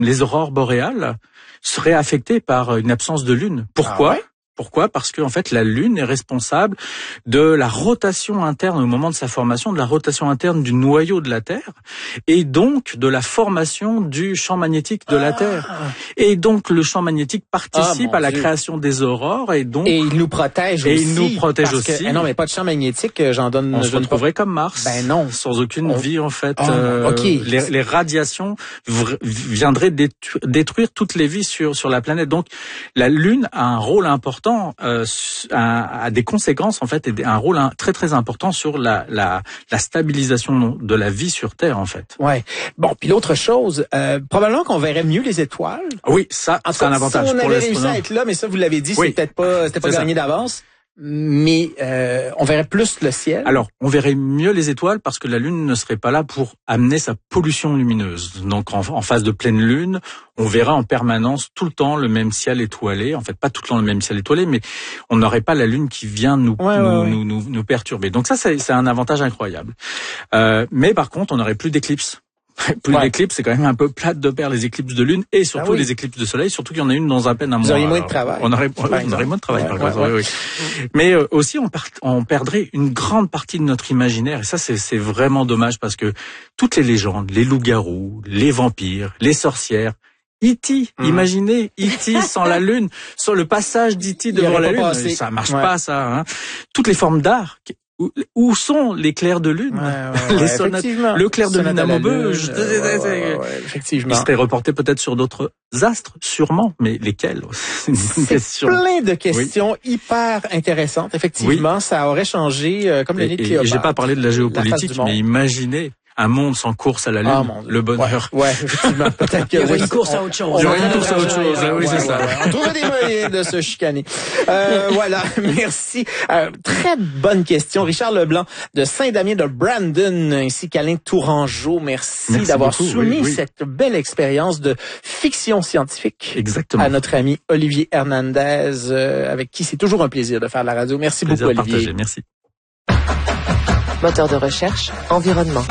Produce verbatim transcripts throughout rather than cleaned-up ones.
les aurores boréales seraient affectées par une absence de lune. Pourquoi ? Ah ouais? Pourquoi ? Parce que en fait, la Lune est responsable de la rotation interne au moment de sa formation, de la rotation interne du noyau de la Terre, et donc de la formation du champ magnétique de la ah. Terre. Et donc le champ magnétique participe ah, à la Dieu. création des aurores, et donc et il nous protège et aussi. il nous protège parce que, aussi. Eh non, mais pas de champ magnétique, j'en donne. On je se donne retrouverait pas. comme Mars, ben non, sans aucune On... vie en fait. Oh, euh, okay. les, les radiations vr- viendraient détru- détruire toutes les vies sur sur la planète. Donc la Lune a un rôle important. Euh, a, a des conséquences en fait et un rôle très très important sur la la la stabilisation de la vie sur Terre en fait. Ouais. Bon, puis l'autre chose, euh, probablement qu'on verrait mieux les étoiles. Oui, ça c'est un avantage si on pour avait réussi l'astronome. à être là, mais ça vous l'avez dit, Oui. c'est peut-être pas c'était pas C'est gagné ça. d'avance. Mais euh, on verrait plus le ciel. Alors, on verrait mieux les étoiles parce que la Lune ne serait pas là pour amener sa pollution lumineuse. Donc, en, en phase de pleine Lune, on verra en permanence tout le temps le même ciel étoilé. En fait, pas tout le temps le même ciel étoilé, mais on n'aurait pas la Lune qui vient nous ouais, nous, ouais, ouais. nous, nous, nous perturber. Donc ça, c'est, c'est un avantage incroyable. Euh, mais par contre, on n'aurait plus d'éclipses. Plus ouais. d'éclipses, c'est quand même un peu plate de perdre les éclipses de lune et surtout ah oui. les éclipses de soleil, surtout qu'il y en a une dans à peine un mois. Vous auriez moins de travail. On aurait, on aurait moins de travail, ouais, par ouais, contre. ouais. Oui, oui. Mais euh, aussi, on, per- on perdrait une grande partie de notre imaginaire. Et ça, c'est, c'est vraiment dommage parce que toutes les légendes, les loups-garous, les vampires, les sorcières, E T, mmh. imaginez E T sans la lune, sur le passage d'E T devant la lune, passé. Ça marche ouais. pas, ça. Hein. Toutes les formes d'art. Où sont les clairs de lune, ouais, ouais, les ouais, sonates, le clair de lune à Maubeuge, euh, ouais, ouais, ouais, effectivement. Il serait reporté peut-être sur d'autres astres, sûrement, mais lesquels? C'est, c'est question. Plein de questions oui. hyper intéressantes. Effectivement, oui. ça aurait changé, euh, comme le nid de Cléopâtre. Et j'ai pas parlé de la géopolitique, la mais imaginez un monde sans course à la lune, oh, le bonheur. Ouais, ouais effectivement. Peut-être qu'il y aurait une course à autre chose. Il y aurait une course à autre chose, oui, c'est ça. On trouverait des moyens de se chicaner. Euh, voilà, merci. Euh, très bonne question. Richard Leblanc de Saint-Damien de Brandon, ainsi qu'Alain Tourangeau. Merci, merci d'avoir beaucoup, soumis oui, oui. cette belle expérience de fiction scientifique Exactement. à notre ami Olivier Hernandez, euh, avec qui c'est toujours un plaisir de faire la radio. Merci plaisir beaucoup, Olivier. Partagé. Merci. Moteur de recherche, environnement.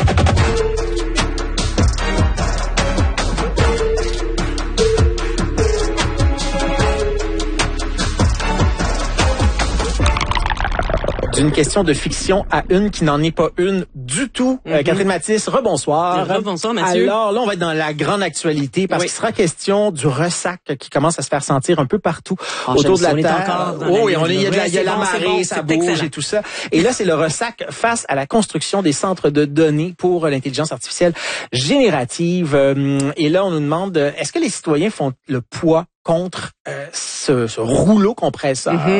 D'une question de fiction à une qui n'en est pas une du tout. Mm-hmm. Euh, Catherine Mathis, rebonsoir. Rebonsoir, Mathieu. Alors là, on va être dans la grande actualité parce oui. qu'il sera question du ressac qui commence à se faire sentir un peu partout oh, autour de la on Terre. Oh, oui, on est, il y a de la, il y a la bon, marée, bon, ça bouge excellent. Et tout ça. Et là, c'est le ressac face à la construction des centres de données pour l'intelligence artificielle générative. Et là, on nous demande, est-ce que les citoyens font le poids contre euh, ce, ce rouleau compresseur mm-hmm.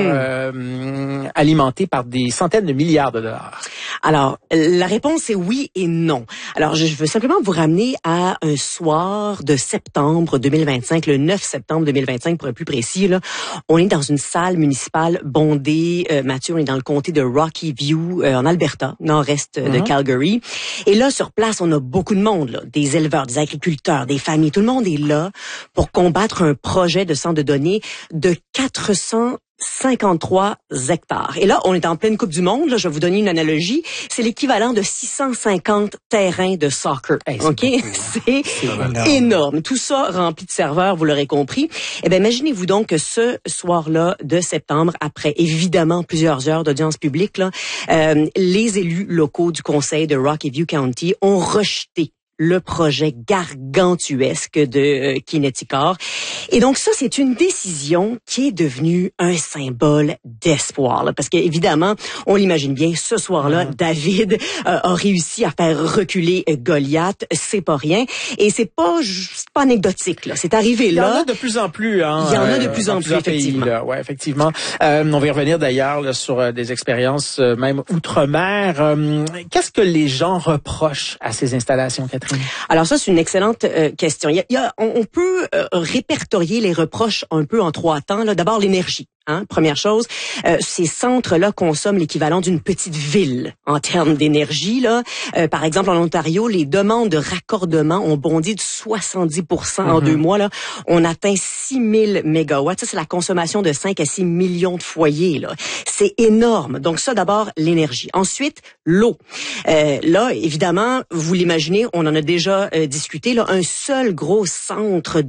euh, alimenté par des centaines de milliards de dollars? Alors, la réponse est oui et non. Alors, je veux simplement vous ramener à un soir de septembre deux mille vingt-cinq, le neuf septembre deux mille vingt-cinq pour être plus précis. Là, on est dans une salle municipale bondée. Euh, Mathieu, on est dans le comté de Rocky View, euh, en Alberta, nord-est mm-hmm. de Calgary. Et là, sur place, on a beaucoup de monde, là, des éleveurs, des agriculteurs, des familles. Tout le monde est là pour combattre un projet de centre de données de quatre cent cinquante-trois hectares. Et là, on est en pleine Coupe du Monde. Là, je vais vous donner une analogie. C'est l'équivalent de six cent cinquante terrains de soccer. Hey, c'est OK? C'est, c'est énorme. Tout ça rempli de serveurs, vous l'aurez compris. Eh bien, imaginez-vous donc que ce soir-là de septembre, après évidemment plusieurs heures d'audience publique, là, euh, les élus locaux du conseil de Rocky View County ont rejeté le projet gargantuesque de euh, Kineticor. Et donc ça, c'est une décision qui est devenue un symbole d'espoir. Là, parce qu'évidemment, on l'imagine bien, ce soir-là, mmh. David euh, a réussi à faire reculer Goliath. C'est pas rien. Et c'est pas, c'est pas anecdotique. Là. C'est arrivé là. Il y en a de plus en plus. Hein, Il y en a de plus euh, en plus, effectivement. Pays, là. Ouais, effectivement. Euh, on va y revenir d'ailleurs là, sur euh, des expériences euh, même outre-mer. Euh, qu'est-ce que les gens reprochent à ces installations, Catherine? Alors ça, c'est une excellente euh, question. Il y a, il y a, on, on peut euh, répertorier les reproches un peu en trois temps. Là. D'abord, l'énergie. Hein, première chose, euh, ces centres-là consomment l'équivalent d'une petite ville en termes d'énergie. Là, euh, par exemple, en Ontario, les demandes de raccordement ont bondi de soixante-dix pour cent mm-hmm. en deux mois. Là, on atteint six mille mégawatts. Ça, c'est la consommation de cinq à six millions de foyers. Là, c'est énorme. Donc ça, d'abord, l'énergie. Ensuite, l'eau. Euh, là, évidemment, vous l'imaginez, on en a déjà euh, discuté. Là, un seul gros centre